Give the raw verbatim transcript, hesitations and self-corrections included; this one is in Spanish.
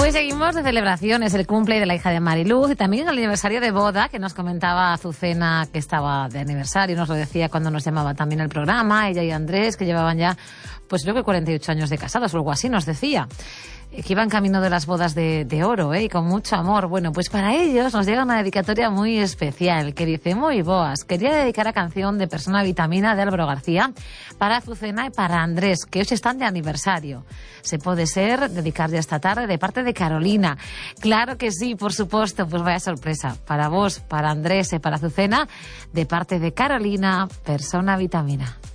Pues seguimos de celebraciones, el cumple de la hija de Mariluz y también el aniversario de boda, que nos comentaba Azucena que estaba de aniversario, nos lo decía cuando nos llamaba también el programa, ella y Andrés, que llevaban ya, pues creo que cuarenta y ocho años de casados o algo así, nos decía. Que iban camino de las bodas de, de oro, ¿eh? Y con mucho amor. Bueno, pues para ellos nos llega una dedicatoria muy especial que dice: muy boas, quería dedicar a canción de Persona Vitamina de Álvaro García para Azucena y para Andrés, que hoy están de aniversario. Se puede ser dedicar ya esta tarde de parte de Carolina. Claro que sí, por supuesto, pues vaya sorpresa. Para vos, para Andrés y para Azucena, de parte de Carolina, Persona Vitamina.